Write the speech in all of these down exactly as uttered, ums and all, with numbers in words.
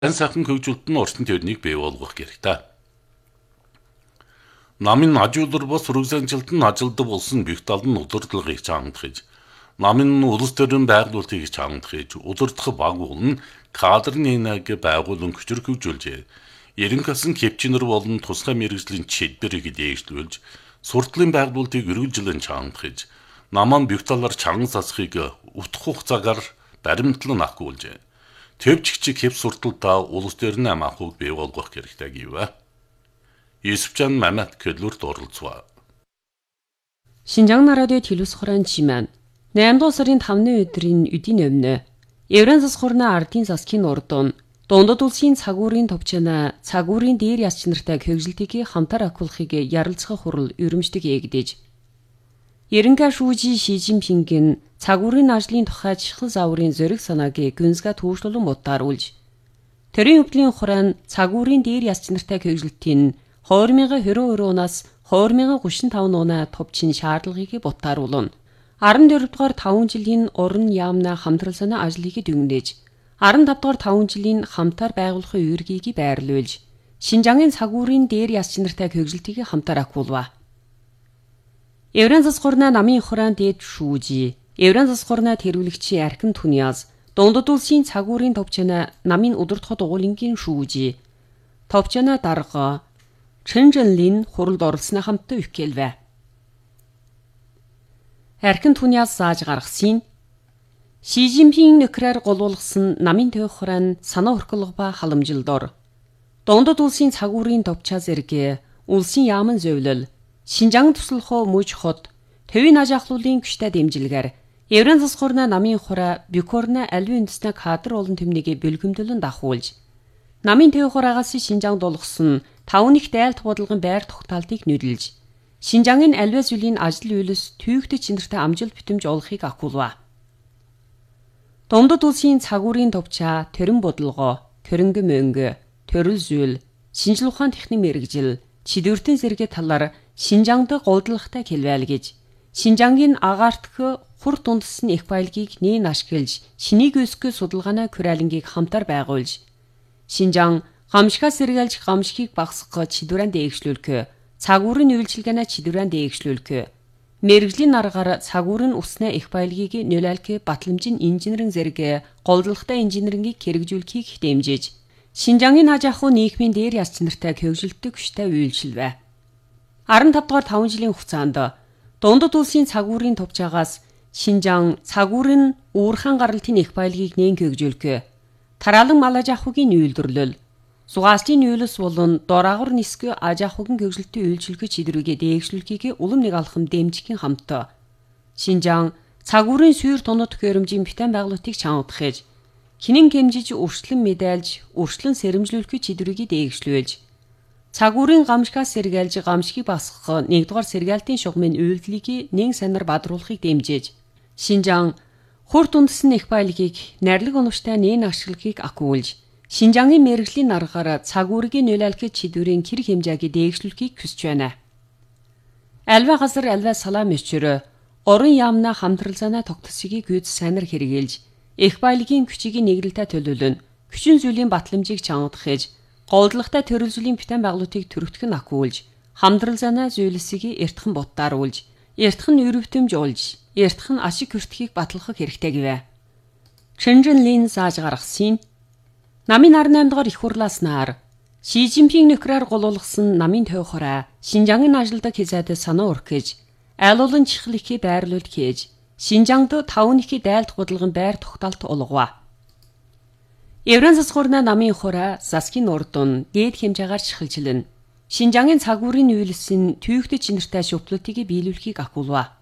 Ан сайхан хөгжүүлэлт нь орчин төвнийг бий болгох хэрэгтэй. Намын ажуулар бос урагшаанчлалт нь ажилдаа болсон бих тал нь удирдлагыг чангадах. Намын улс төрийн байгуулалтыг чангадах. Удирдах багуул нь кадрын нэг байгуулан хүчрэг хөгжүүлжээ. Ерөнхий асан кепчнэр болон тусгай мэргэжлийн шийдвэрийг дээшлүүлж, сурдлын байгуулалтыг үргэлжлэн чангадах. Наман бих талаар чанган сасхыг утх хугацаагаар баримтлан авахгүйжээ. Төвчгчиг хэв сурталдаа улс төрийн амаахыг бий болгох хэрэгтэй гэв. Есвчан Мамат Кэлүрт оролцов. Шинжаан радио телевизхорон чимэн наймдугаар сарын тавны өдрийн үдийн өмнө Еврен засхурна ардын засгийн урдун дундад улсын цагуурын товчона цагуурын дээр ясч нартай хөгжилтийг хамтар акуулахыг ярилцах хурал өрөмждөг эгдэж Ерөнхий шүүжи Ши Жинпингийн цагуурын ажлын тухай чихэл зааврын зориг санааг гүнзга түүшлүүлэн бодааруулж төрийн өвдлийн хураан цагуурын дээр ясч нартай хөгжилтийн хоёр мянган двадцать оноос хоёр мянган гуйшин таван оноо товчин шаардлагыг бодааруулна. арван дөрөв дугаар таван жилийн уран яамна хамтрал санаа ажлыг дүгнэж арван тавд дугаар таван жилийн хамтар байгуулахын үүргийг байрлуулж Шинжаангийн цагуурын дээр ясч нартай хөгжилтийг хамтар акуулва. Еврен засхурна намын хураан дээд шүүжи Еврен засхурна тэргүүлэгчи Архин Түниас дундад улсын цагуурын товчона намын удирдахад угуулынгийн шүүжи товчона дарга Чэнжэнлин хуралд оролцсны хамтаа ихгэлвэ. Архин Түниас зааж гаргасан Ши Жинпин нөхрөөр голуулгасан намын төв хураан санаа өргөлг ба халамжилдор дундад улсын цагуурын товчаа зэрэг улсын яаман зөвлөл Шинжаан туслахоо мөж хот төвийн ажаахлуулын күштэй дэмжилгээр Еврен засхурна намын хураа Бюкорна аливаа үндэсний кадр олон төмнийг бэлгэмдүүлэн дахуулж намын төв хураагаас Шинжаан дулгасан таван их дайлт бодлогын байр тогтоолтыг нөлөөлж Шинжаангийн аливаа зүйлийн ажил үйлс түйгтэй чинэртэй амжилт битэмж олохыг акуулва. Дундад улсын цагуурын товчаа төрөн бодлогоо, төрөнгө мөнгө, төрөл зүйл, шинжлэх ухаан техник мэргэжил, чидвэртэн зэрэг талаар Шинжаанд голдлохтой хэлвэлгэж Шинжаангийн агаарт хур дундсан их баялагийг нээн ашиглаж шинийг өсгөх судалгааны күрэлэнгийг хамтар байгуулж Шинжаан гамшигаас сэргээлж гамшигыг багасгах чидвэрэн дээгшлүүлэх, цагуурын үйлчилгээний чидвэрэн дээгшлүүлэх, мэргэжлийн аргаар цагуурын усны их баялагийг нөлөөлөх батламжийн инженерийн зэрэг голдлохтой инженерингийг хэрэгжүүлэхийг дэмжиж Шинжаангийн аж ахуй нийгмийн дээр ясч нартай хөгжилтөг хүчтэй үйлчилвэ. арван тавд дугаар таван жилийн хугацаанд дундад улсын цагуурын товчаагаас Шинжаан цагуурын уурхаан гаралтын их баялагийг нээн хөгжүүлэх, тараалан мал аж ахуйн үйлдвэрлэл, зугаалчийн үйлс болон дораагур нисгүй аж ахуйн хөгжилтийн үйлчилгээ чидрүүгээ дээгшлүүлэхийг улам нэг алхам дэмжихийн хамт Шинжаан цагуурын сүйр тонод төхөөрөмжийн битэн байгуулалтыг чангадах, хинэн хэмжиж өршлөн мэдээлж, өршлөн сэрэмжлүүлэх чидрүүгээ дээгшлүүлж цагуурын гамшигаас сэргээлж гамшигыг багасгах нэгдүгээр сэргээлтийн шугамын үйлдэлийг нэн санаар бадруулахыг дэмжиж Шинжаан хурд үндэсний их баялагийг найрлаг оновчтой нээн ашиглахыг акуулж Шинжаангийн мэргэжлийн аргаар цагуургийн нөлөөлөх чидвэрийн хэрэг хэмжээг дээгшлүүлэхийг хүсэж байна. Альва газар альва салаам өчрө орон яамна хамтрал занаа тогтсогийг гүйц санаар хэрэгэлж их баялагийн күчийг нэглэлтэй төлөвлөн хүчин зүйлийн батламжийг чангадах голдлохтой төрөл зүйлийн битэн байгуулалтыг төрөгдөх нь акуулж хамтрал занаа зүйлсийг эртхэн бодааруулж эртхэн өрөвтөмж олж эртхэн ашиг хүртэхийг батлах хэрэгтэй гэвэ. Чэнжэнлин зааж гаргасан намын арван наймд дугаар их хурлааснаар Ши Жинпин нөхрөөр голуулгасан намын төв хураа Шинжаангийн ажилдаа хязаад санаа өргөж айл олон чихэл их байрлуулж хийж Шинжаанд таван их дайлт бодлогын байр тогтоолт олгова. Еврен засхурна намын хураа засгийн урдун дээд хэмжээгээр чихэлжилэн Шинжаангийн цагуурын үйлсийн түйгтэй чинэртэй шүтлүүдийг биелүүлэхийг акуулва.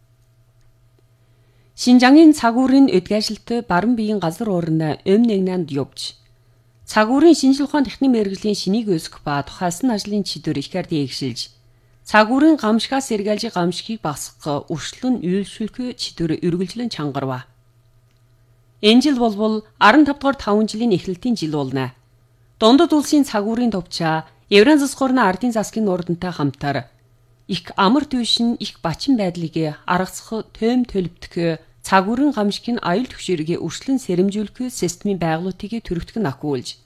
Шинжаангийн цагуурын өдгөөжилт баруун биеийн газар уурна өм нэгнанд явж цагуурын шинжлэх ухаан техник мэргэжлийн шинийг өсгөх ба тухайлсан ажлын чидвэр ихээр дээгшилж цагуурын гамшигаас сэргээлж гамшигыг багасгах өршлөн үйлчлүүлэх чидвэр үргэлжлэн чангарва. Энэ жил болбол арван тавд дугаар таван жилийн эхлэлтийн жил болно. Дундад улсын цагуурын товчаа Еврен засхурна ардын засгийн урдантай хамтар их амар түйшин их бачин байдлыг аргацах төм төлөвтгөх цагуурын гамшигын аюул түвшээрээ өршлөн сэрэмжүүлэх системийн байгуулалтыг төрөгдөх нь акуулж